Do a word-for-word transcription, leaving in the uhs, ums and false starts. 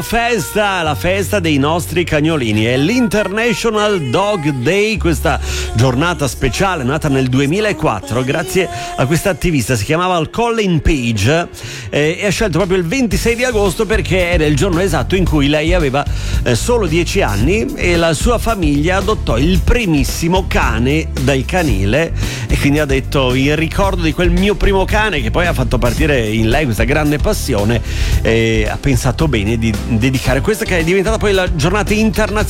Festa, la festa dei nostri cagnolini, è l'International Dog Day, questa giornata speciale nata nel duemilaquattro grazie a questa attivista, si chiamava Colleen Page eh, e ha scelto proprio il ventisei di agosto perché era il giorno esatto in cui lei aveva eh, solo dieci anni e la sua famiglia adottò il primissimo cane dal canile, e quindi ha detto: in ricordo di quel mio primo cane che poi ha fatto partire in lei questa grande passione, eh, ha pensato bene di dedicare questa che è diventata poi la giornata internazionale